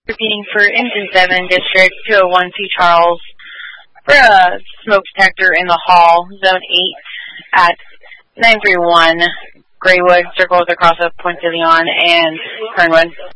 Repeating for Engine 7, District 201 C. Charles, for a smoke detector in the hall, Zone 8 at 931 Graywood, circles across of Point de Leon and Fernwood.